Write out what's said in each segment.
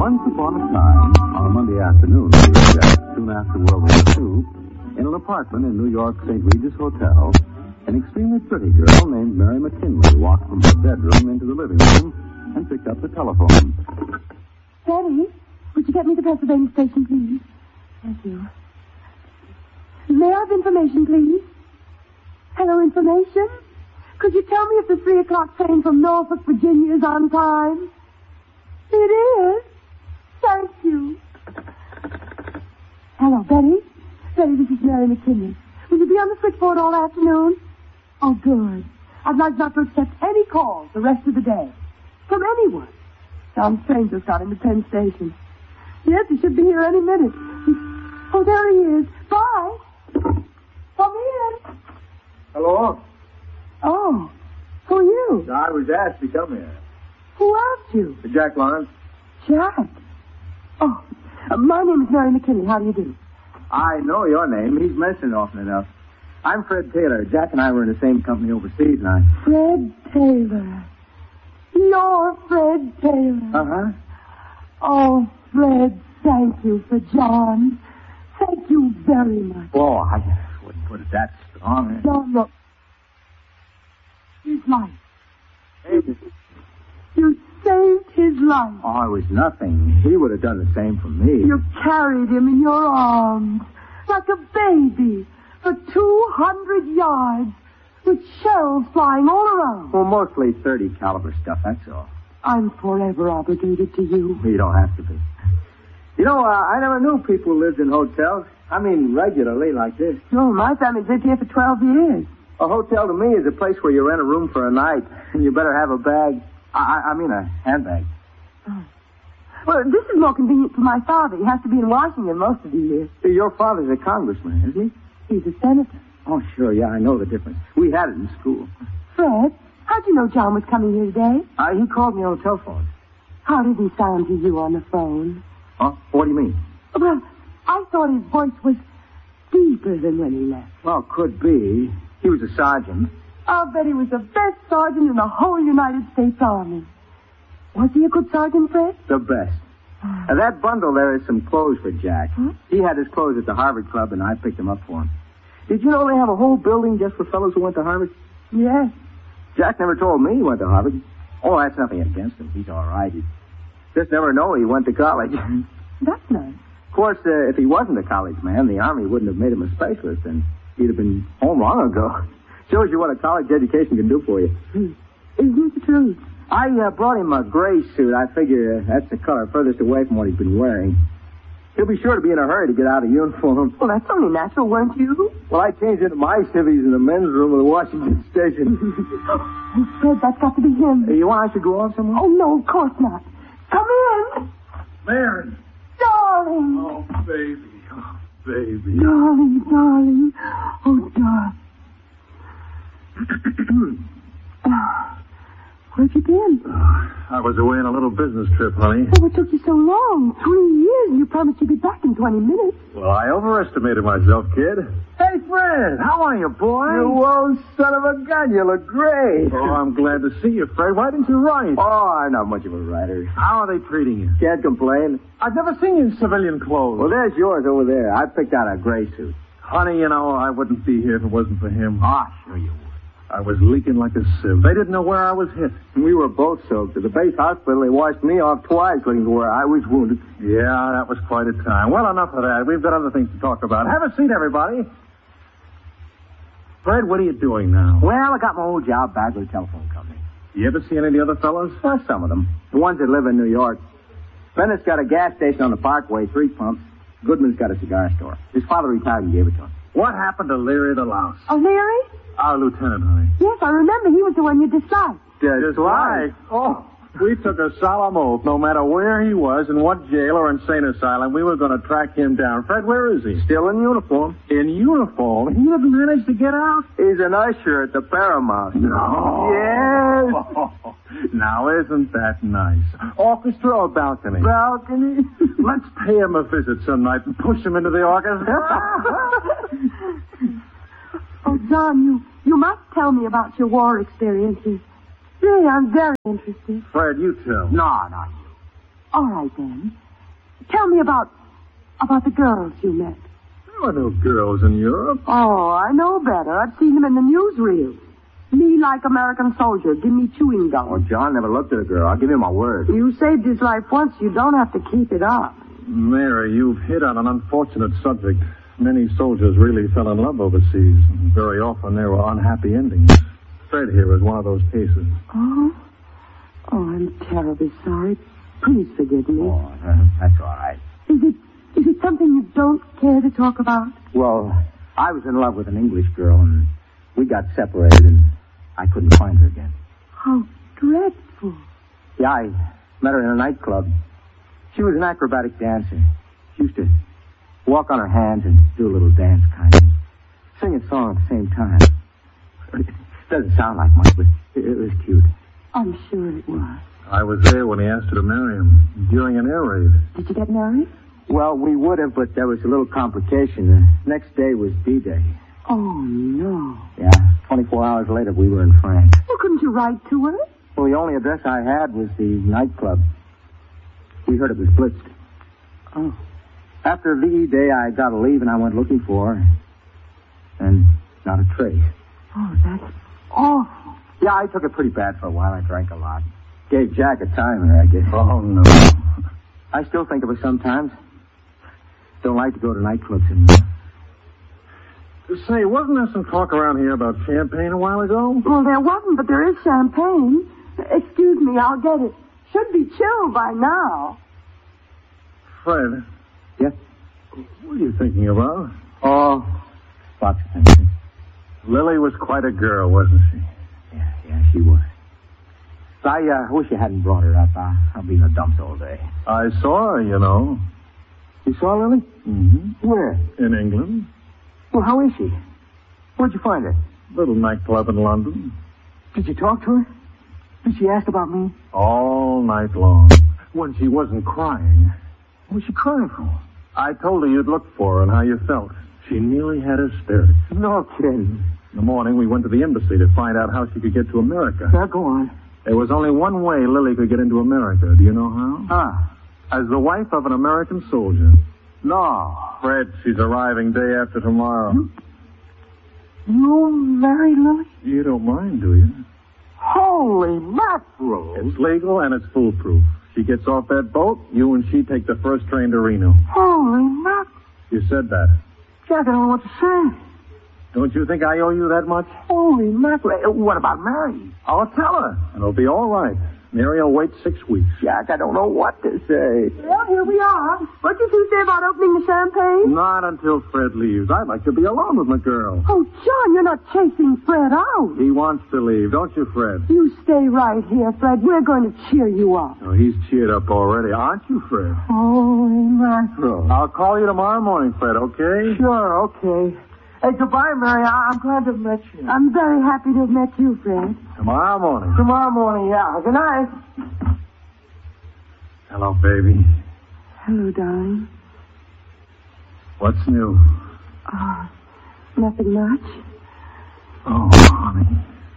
Once upon a time, on a Monday afternoon, soon after World War II, in an apartment in New York's St. Regis Hotel, an extremely pretty girl named Mary McKinley walked from her bedroom into the living room and picked up the telephone. Daddy, would you get me to Pennsylvania Station, please? Thank you. May I have information, please? Hello, information? Could you tell me if the 3 o'clock train from Norfolk, Virginia is on time? It is. Thank you. Hello, Betty? Betty, this is Mary McKinley. Will you be on the switchboard all afternoon? Oh, good. I'd like not to accept any calls the rest of the day. From anyone. Some stranger got into Penn Station. Yes, he should be here any minute. Oh, there he is. Bye. Come in. Hello? Oh, who are you? I was asked to come here. Who asked you? Jack Lawrence. Jack. Oh, my name is Mary McKinley. How do you do? I know your name. He's mentioned often enough. I'm Fred Taylor. Jack and I were in the same company overseas, and I... Fred Taylor. You're Fred Taylor. Uh-huh. Oh, Fred, thank you for John. Thank you very much. Oh, I wouldn't put it that strong. John, look. His life. Hey. You saved his life. Oh, it was nothing. He would have done the same for me. You carried him in your arms like a baby for 200 yards with shells flying all around. Well, mostly 30 caliber stuff, that's all. I'm forever obligated to you. You don't have to be. You know, I never knew people who lived in hotels. I mean, regularly like this. No, my family's lived here for 12 years. A hotel to me is a place where you rent a room for a night, and you better have a bag. I mean a handbag. Oh. Well, this is more convenient for my father. He has to be in Washington most of the year. See, your father's a congressman, isn't he? He's a senator. Oh, sure, yeah, I know the difference. We had it in school. Fred, how'd you know John was coming here today? He called me on the telephone. How did he sound to you on the phone? Huh? What do you mean? Well, I thought his voice was deeper than when he left. Well, could be. He was a sergeant. I'll bet he was the best sergeant in the whole United States Army. Was he a good sergeant, Fred? The best. That bundle there is some clothes for Jack. Huh? He had his clothes at the Harvard Club, and I picked them up for him. Did you know they have a whole building just for fellows who went to Harvard? Yes. Jack never told me he went to Harvard. Oh, that's nothing against him. He's all right. He just never know he went to college. That's nice. Of course, if he wasn't a college man, the Army wouldn't have made him a specialist, and he'd have been home long ago. Shows you what a college education can do for you. Isn't the truth? I brought him a gray suit. I figure that's the color furthest away from what he's been wearing. He'll be sure to be in a hurry to get out of uniform. Well, that's only natural, weren't you? Well, I changed into my civvies in the men's room of the Washington Station. Oh, Fred, that's got to be him. You want I should go off somewhere? Oh, no, of course not. Come in. Mary. Darling. Oh, baby. Oh, baby. Darling, darling. Oh, darling. Where'd you been? I was away on a little business trip, honey. Oh, what took you so long? 3 years, and you promised you'd be back in 20 minutes. Well, I overestimated myself, kid. Hey, Fred. How are you, boy? You old son of a gun. You look great. Oh, I'm glad to see you, Fred. Why didn't you write? Oh, I'm not much of a writer. How are they treating you? Can't complain. I've never seen you in civilian clothes. Well, there's yours over there. I picked out a gray suit. Honey, you know, I wouldn't be here if it wasn't for him. Ah, sure you would. I was leaking like a sieve. They didn't know where I was hit. We were both soaked. At the base hospital, they washed me off twice looking for where I was wounded. Yeah, that was quite a time. Well, enough of that. We've got other things to talk about. Have a seat, everybody. Fred, what are you doing now? Well, I got my old job back with the telephone company. You ever see any of the other fellows? Well, some of them. The ones that live in New York. Bennett's got a gas station on the Parkway, 3 pumps. Goodman's got a cigar store. His father retired and gave it to him. What happened to Leary the Louse? Oh, Larry? Our lieutenant, honey. Yes, I remember. He was the one you disliked. Dislike? Oh, we took a solemn oath. No matter where he was, in what jail or insane asylum, we were going to track him down. Fred, where is he? Still in uniform. In uniform? He didn't manage to get out? He's an usher at the Paramount. No. Yes. Oh, now, isn't that nice? Orchestra or balcony? Balcony. Let's pay him a visit some night and push him into the orchestra. Oh, John, you must tell me about your war experiences. Really, I'm very interested. Fred, you too. No, not you. All right, then. Tell me about the girls you met. There were no girls in Europe. Oh, I know better. I've seen them in the newsreel. Me like American soldier. Give me chewing gum. Oh, John never looked at a girl. I'll give you my word. You saved his life once. You don't have to keep it up. Mary, you've hit on an unfortunate subject. Many soldiers really fell in love overseas. And very often there were unhappy endings. Fred here is one of those cases. Oh, I'm terribly sorry. Please forgive me. Oh, that's all right. Is it something you don't care to talk about? Well, I was in love with an English girl, and we got separated, and I couldn't find her again. How dreadful. Yeah, I met her in a nightclub. She was an acrobatic dancer. She used to walk on her hands and do a little dance kind of. Sing a song at the same time. It doesn't sound like much, but it was cute. I'm sure it was. I was there when he asked her to marry him during an air raid. Did you get married? Well, we would have, but there was a little complication. The next day was D-Day. Oh, no. Yeah, 24 hours later, we were in France. Well, couldn't you write to her? Well, the only address I had was the nightclub. We heard it was blitzed. Oh. After VE Day, I got a leave and I went looking for her. And not a trace. Oh, that's awful. Yeah, I took it pretty bad for a while. I drank a lot. Gave Jack a timer, I guess. Oh, no. I still think of her sometimes. Don't like to go to nightclubs anymore. Say, wasn't there some talk around here about champagne a while ago? Well, there wasn't, but there is champagne. Excuse me, I'll get it. Should be chilled by now. Fred. Yes? What are you thinking about? Oh, lots of things. Lily was quite a girl, wasn't she? Yeah, she was. I wish you hadn't brought her up. I'll be in the dumps all day. I saw her, you know. You saw Lily? Mm-hmm. Where? In England. Well, how is she? Where'd you find her? Little nightclub in London. Did you talk to her? Did she ask about me? All night long. When she wasn't crying. What was she crying for? I told her you'd look for her and how you felt. She nearly had hysterics. No kidding. In the morning, we went to the embassy to find out how she could get to America. Now, go on. There was only one way Lily could get into America. Do you know how? As the wife of an American soldier. No. Fred, she's arriving day after tomorrow. You married Lily? You don't mind, do you? Holy mackerel. It's legal and it's foolproof. She gets off that boat, you and she take the first train to Reno. Holy mackerel. You said that. Jack, I don't know what to say. Don't you think I owe you that much? Holy mackerel. What about Mary? I'll tell her, and it'll be all right. Mary will wait 6 weeks. Jack, I don't know what to say. Well, here we are. What did you say about opening the champagne? Not until Fred leaves. I'd like to be alone with my girl. Oh, John, you're not chasing Fred out. He wants to leave, don't you, Fred? You stay right here, Fred. We're going to cheer you up. Oh, he's cheered up already, aren't you, Fred? Holy mackerel. I'll call you tomorrow morning, Fred, okay? Sure, okay. Hey, goodbye, Mary. I'm glad to have met you. I'm very happy to have met you, Fred. Tomorrow morning. Tomorrow morning, yeah. Good night. Hello, baby. Hello, darling. What's new? Oh, nothing much. Oh, honey.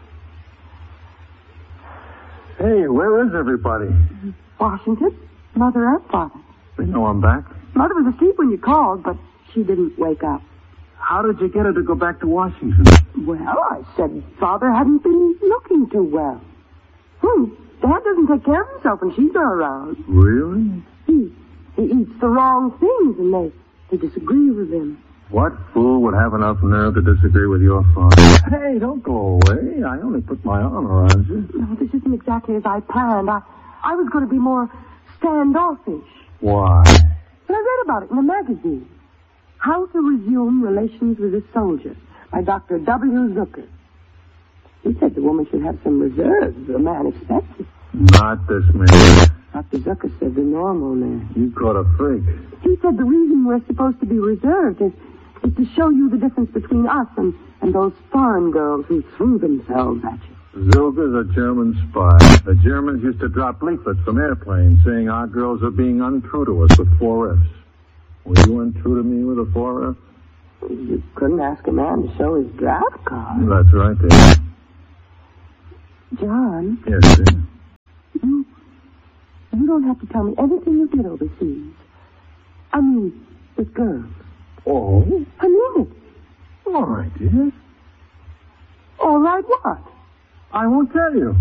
Hey, where is everybody? Washington, Mother and Father. They know I'm back. Mother was asleep when you called, but she didn't wake up. How did you get her to go back to Washington? Well, I said Father hadn't been looking too well. Dad doesn't take care of himself when she's not around. Really? He eats the wrong things, and they disagree with him. What fool would have enough nerve to disagree with your father? Hey, don't go away. I only put my arm around you. No, this isn't exactly as I planned. I was going to be more standoffish. Why? But I read about it in a magazine. How to Resume Relations with a Soldier by Dr. W. Zucker. He said the woman should have some reserves the man expects it. Not this man. Dr. Zucker said the normal man. You caught a freak. He said the reason we're supposed to be reserved is to show you the difference between us and those foreign girls who threw themselves at you. Zilga's a German spy. The Germans used to drop leaflets from airplanes saying our girls are being untrue to us with 4 Fs. Were you untrue to me with a 4 F? You couldn't ask a man to show his draft card. That's right, dear. John. Yes, dear. You don't have to tell me anything you did overseas. I mean, with girls. Oh? I mean it. All right, dear. All right, what? I won't tell you.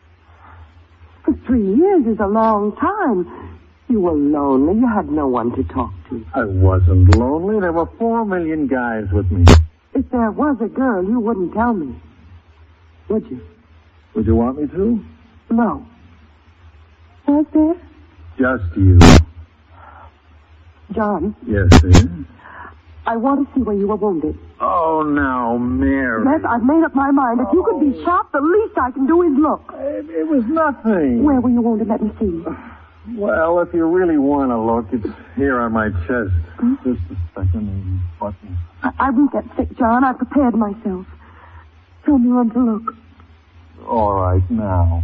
3 years is a long time. You were lonely. You had no one to talk to. I wasn't lonely. There were 4 million guys with me. If there was a girl, you wouldn't tell me. Would you? Would you want me to? No. Was there? Just you. John, Yes, dear. I want to see where you were wounded. Oh, now, Mary. Yes, I've made up my mind. If you could be shot, the least I can do is look. It was nothing. Where were you wounded? Let me see. Well, if you really want to look, it's here on my chest. Just a second. Button. I won't get sick, John. I've prepared myself. Tell me when to look. All right, now.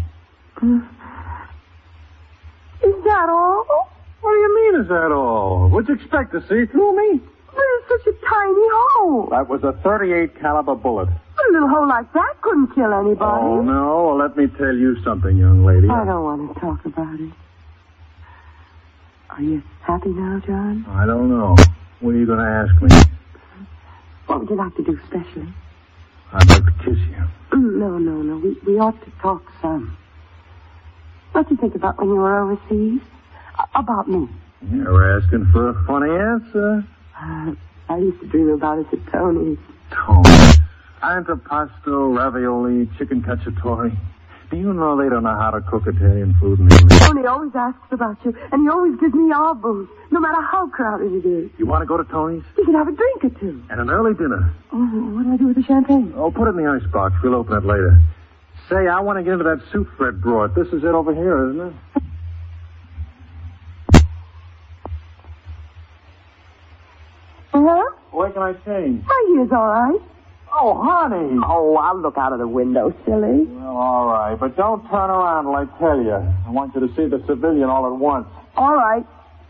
Is that all? What do you mean, is that all? What'd you expect to see through me? But it's such a tiny hole. That was a .38 caliber bullet. A little hole like that couldn't kill anybody. Oh, no. Well, let me tell you something, young lady. I don't want to talk about it. Are you happy now, John? I don't know. What are you going to ask me? What would you like to do specially? I'd like to kiss you. No. We ought to talk some. What did you think about when you were overseas? About me. You're asking for a funny answer. I used to dream about us at Tony's. Tony. Antipasto, ravioli, chicken cacciatore. Do you know they don't know how to cook Italian food in Italy? Tony always asks about you, and he always gives me our booze, no matter how crowded it is. You want to go to Tony's? We can have a drink or two. And an early dinner. Oh, what do I do with the champagne? Oh, put it in the icebox. We'll open it later. Say, I want to get into that soup Fred brought. This is it over here, isn't it? Huh? Where can I change? My ear's all right. Oh, honey. Oh, I'll look out of the window, silly. Well, all right. But don't turn around till I tell you. I want you to see the civilian all at once. All right.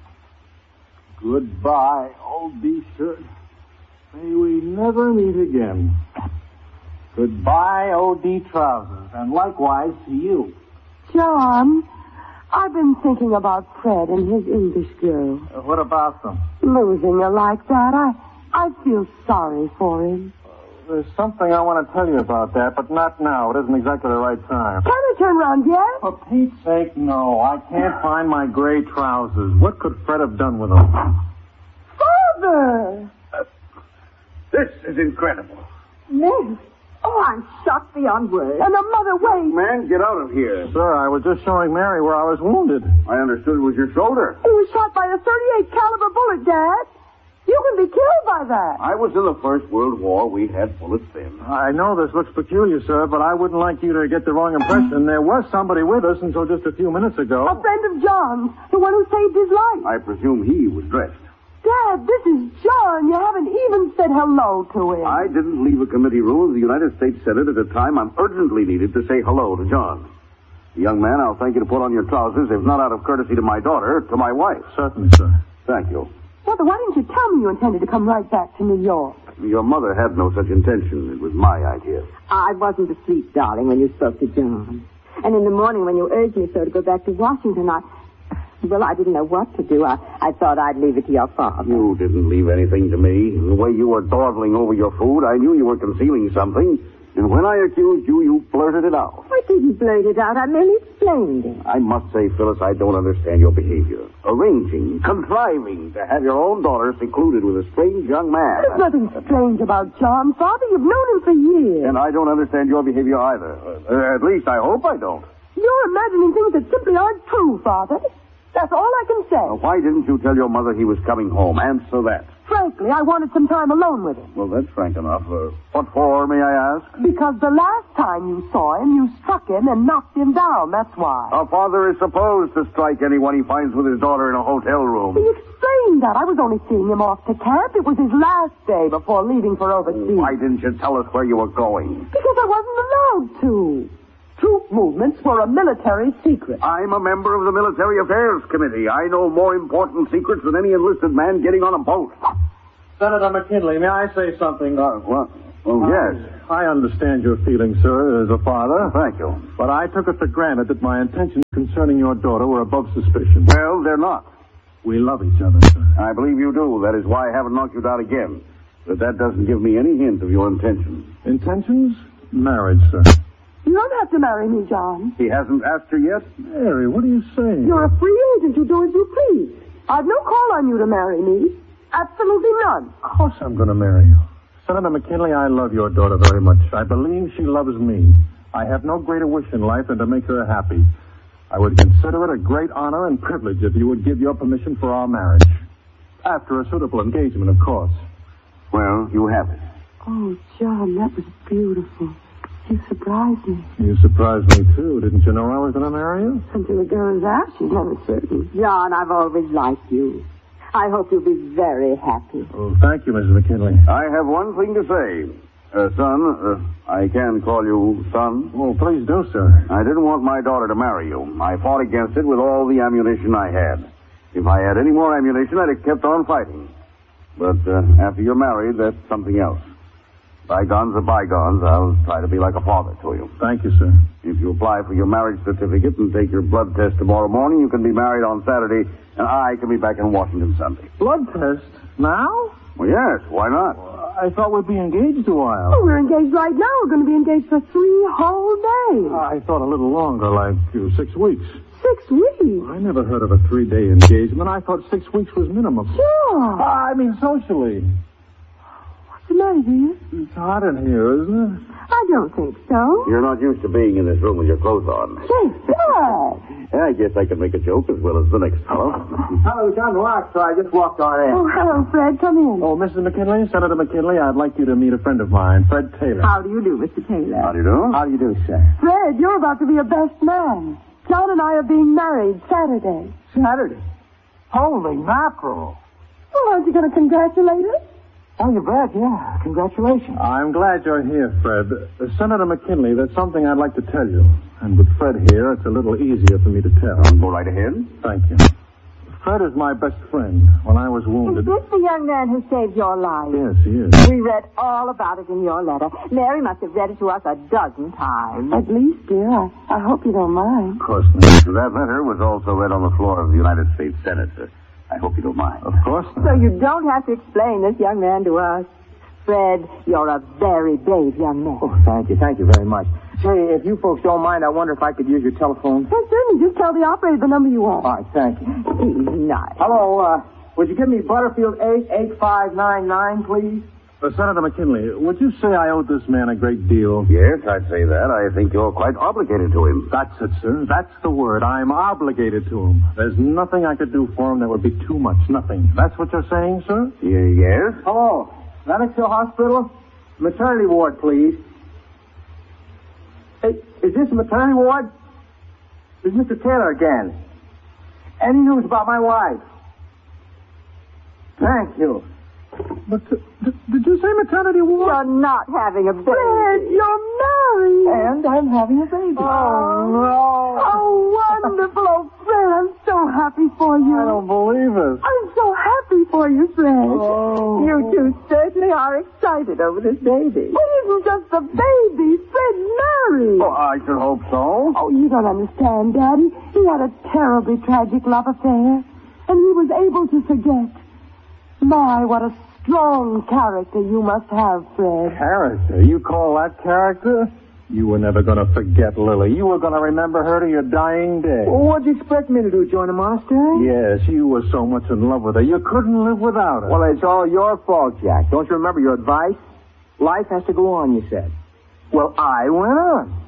Goodbye, old D-shirt. May we never meet again. Goodbye, OD trousers. And likewise to you. John, I've been thinking about Fred and his English girl. What about them? Losing her like that, I feel sorry for him. There's something I want to tell you about that, but not now. It isn't exactly the right time. Can I turn around yet? For Pete's sake, no. I can't find my gray trousers. What could Fred have done with them? Father! This is incredible. Ned. Oh, I'm shocked beyond words. And the mother, wait. Man, get out of here. Sir, I was just showing Mary where I was wounded. I understood it was your shoulder. He was shot by a .38 caliber bullet, Dad. You can be killed by that. I was in the First World War. We had bullets then. I know this looks peculiar, sir, but I wouldn't like you to get the wrong impression. There was somebody with us until just a few minutes ago. A friend of John's, the one who saved his life. I presume he was dressed. Dad, this is John. You haven't even said hello to him. I didn't leave a committee room of the United States Senate at a time I'm urgently needed to say hello to John. Young man, I'll thank you to put on your trousers, if not out of courtesy to my daughter, to my wife. Certainly, sir. Thank you. Mother, why didn't you tell me you intended to come right back to New York? Your mother had no such intention. It was my idea. I wasn't asleep, darling, when you spoke to John. And in the morning when you urged me so to go back to Washington, I didn't know what to do. I thought I'd leave it to your father. You didn't leave anything to me. The way you were dawdling over your food, I knew you were concealing something. And when I accused you, you blurted it out. I didn't blurt it out. I merely explained it. I must say, Phyllis, I don't understand your behavior. Arranging, contriving to have your own daughter secluded with a strange young man. There's nothing strange about John, Father. You've known him for years. And I don't understand your behavior either. At least I hope I don't. You're imagining things that simply aren't true, Father. That's all I can say. Now, why didn't you tell your mother he was coming home? Answer that. Frankly, I wanted some time alone with him. Well, that's frank enough. What for, may I ask? Because the last time you saw him, you struck him and knocked him down. That's why. A father is supposed to strike anyone he finds with his daughter in a hotel room. He explained that. I was only seeing him off to camp. It was his last day before leaving for overseas. Why didn't you tell us where you were going? Because I wasn't allowed to. Troop movements were a military secret. I'm a member of the Military Affairs Committee. I know more important secrets than any enlisted man getting on a boat. Senator McKinley, may I say something? What? Oh, yes. I understand your feelings, sir, as a father. Thank you. But I took it for granted that my intentions concerning your daughter were above suspicion. Well, they're not. We love each other, sir. I believe you do. That is why I haven't knocked you down again. But that doesn't give me any hint of your intentions. Intentions? Marriage, sir. You don't have to marry me, John. He hasn't asked her yet? Mary, what are you saying? You're a free agent. You do as you please. I've no call on you to marry me. Absolutely none. Of course I'm going to marry you. Senator McKinley, I love your daughter very much. I believe she loves me. I have no greater wish in life than to make her happy. I would consider it a great honor and privilege if you would give your permission for our marriage. After a suitable engagement, of course. Well, you have it. Oh, John, that was beautiful. You surprised me. You surprised me, too. Didn't you know I was going to marry you? Until a girl is out, she's never certain. John, I've always liked you. I hope you'll be very happy. Oh, thank you, Mrs. McKinley. I have one thing to say. Son, I can call you son. Oh, please do, sir. I didn't want my daughter to marry you. I fought against it with all the ammunition I had. If I had any more ammunition, I'd have kept on fighting. But after you're married, that's something else. Bygones are bygones. I'll try to be like a father to you. Thank you, sir. If you apply for your marriage certificate and take your blood test tomorrow morning, you can be married on Saturday, and I can be back in Washington Sunday. Blood test? Now? Well, yes. Why not? I thought we'd be engaged a while. Oh, we're engaged right now. We're going to be engaged for 3 whole days. I thought a little longer, like 6 weeks. 6 weeks? I never heard of a 3-day engagement. I thought 6 weeks was minimum. Sure. I mean, socially. What's the matter, dear? It's hot in here, isn't it? I don't think so. You're not used to being in this room with your clothes on. Say, Fred. I guess I can make a joke as well as the next fellow. Hello, John Locke, so I just walked on in. Oh, hello, Fred. Come in. Oh, Mrs. McKinley, Senator McKinley, I'd like you to meet a friend of mine, Fred Taylor. How do you do, Mr. Taylor? How do you do? How do you do, sir? Fred, you're about to be a best man. John and I are being married Saturday. Saturday. Holy mackerel. Well, aren't you going to congratulate us? Oh, you bet, yeah. Congratulations. I'm glad you're here, Fred. Senator McKinley, there's something I'd like to tell you. And with Fred here, it's a little easier for me to tell. Go right ahead. Thank you. Fred is my best friend. When I was Is wounded... this the young man who saved your life? Yes, he is. We read all about it in your letter. Mary must have read it to us a dozen times. At least, dear, I hope you don't mind. Of course not. That letter was also read on the floor of the United States Senate. I hope you don't mind. Of course not. So you don't have to explain this young man to us. Fred, you're a very brave young man. Oh, thank you. Thank you very much. Say, if you folks don't mind, I wonder if I could use your telephone. Yes, certainly. Just tell the operator the number you want. All right, thank you. He's nice. Hello, would you give me Butterfield 88599, please? Senator McKinley, would you say I owed this man a great deal? Yes, I'd say that. I think you're quite obligated to him. That's it, sir. That's the word. I'm obligated to him. There's nothing I could do for him that would be too much. Nothing. That's what you're saying, sir? Yes? Hello, Lenox Hill Hospital? Maternity ward, please. Hey, is this a maternity ward? This is Mr. Taylor again. Any news about my wife? Thank you. But did you say maternity ward? You're not having a baby. Fred, you're married. And I'm having a baby. Oh, no. Oh, wonderful. Oh, Fred, I'm so happy for you. I don't believe it. I'm so happy for you, Fred. Oh. You two certainly are excited over this baby. It isn't just a baby. Fred's married. Oh, I should hope so. Oh, you don't understand, Daddy. He had a terribly tragic love affair, and he was able to forget. My, what a strong character you must have, Fred. Character? You call that character? You were never going to forget Lily. You were going to remember her to your dying day. Well, what'd you expect me to do, join a monastery? Yes, you were so much in love with her. You couldn't live without her. Well, it's all your fault, Jack. Don't you remember your advice? Life has to go on, you said. Well, I went on.